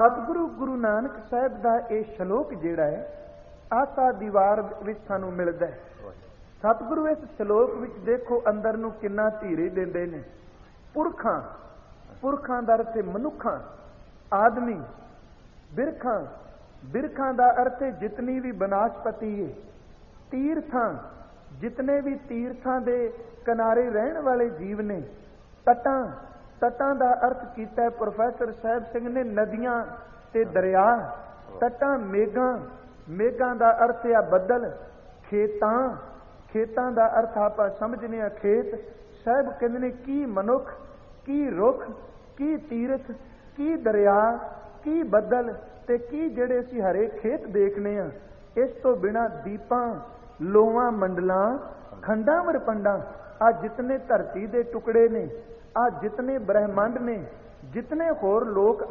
सतगुरु गुरु नानक साहब का यह श्लोक जिहड़ा है आसा दीवार विच सानू मिलदा है। सतगुरु इस श्लोक विच देखो अंदर नू किन्ना धीरे देंदे ने। पुरखां पुरखां दा अर्थ है मनुखां, आदमी, बिरखां बिरखां दा अर्थ है जितनी भी बनास्पति है, तीर्थां जितने भी तीर्थां दे किनारे रहने वाले जीव ने, तटां तटां दा अर्थ कीता है प्रोफैसर साहब सिंह ने नदियां ते दरिया। तटां मेघां मेघां दा अर्थ है बदल। खेतां खेतां दा अर्थ आपां समझने आ खेत। साहब कहंदे ने की मनुख, की रुख, की तीरथ, की दरिया, की बदल ते की जिहड़े असीं हरे खेत देखने आ। इस तो बिना दीपां लोहां मंडलां खंडां वरपंडां आ जितने धरती दे टुकड़े ने, आ जितने ब्रह्मंड ने, जितने होर लोक